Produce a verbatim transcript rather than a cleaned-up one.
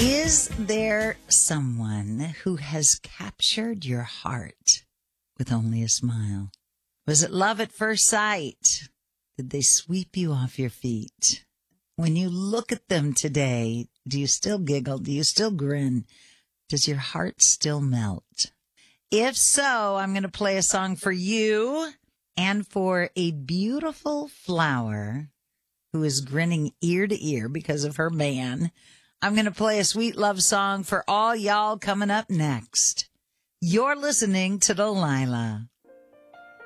Is there someone who has captured your heart with only a smile? Was it love at first sight? Did they sweep you off your feet? When you look at them today, do you still giggle? Do you still grin? Does your heart still melt? If so, I'm going to play a song for you and for a beautiful flower who is grinning ear to ear because of her man. I'm going to play a sweet love song for all y'all coming up next. You're listening to Delilah.